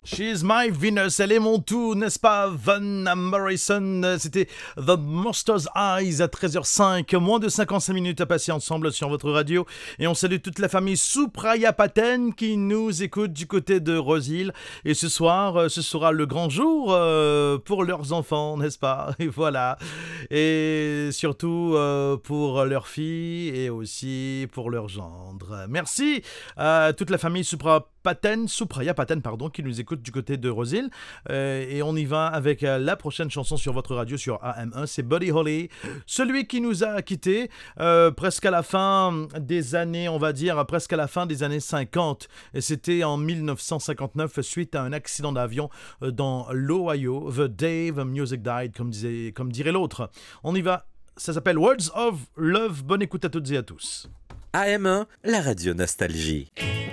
She's my Venus, elle est mon tout, n'est-ce pas? Van Morrison, c'était The Monster's Eyes à 13h05, moins de 55 minutes à passer ensemble sur votre radio. Et on salue toute la famille Suprayapaten qui nous écoute du côté de Rosehill. Et ce soir, ce sera le grand jour pour leurs enfants, n'est-ce pas? Et voilà. Et surtout pour leurs filles et aussi pour leurs gendres. Merci à toute la famille Suprayapaten, qui nous écoute du côté de Rosehill. Et on y va avec la prochaine chanson sur votre radio sur AM1, c'est Buddy Holly, celui qui nous a quittés presque à la fin des années, on va dire, presque à la fin des années 50. Et c'était en 1959 suite à un accident d'avion dans l'Ohio. The Day the Music Died, comme dirait l'autre. On y va, ça s'appelle Words of Love. Bonne écoute à toutes et à tous. AM1, la radio nostalgie.